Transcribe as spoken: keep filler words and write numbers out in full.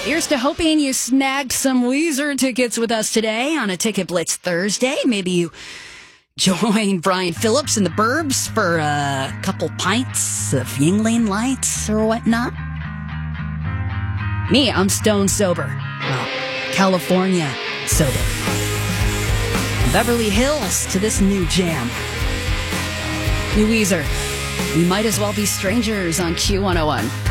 Here's to hoping you snagged some Weezer tickets with us today on a Ticket Blitz Thursday. Maybe you join Brian Phillips and the Burbs for a couple pints of Yingling Lights or whatnot. Me, I'm stone sober. Well, California sober. Beverly Hills to this new jam. New Weezer. We might as well be strangers on Q one oh one.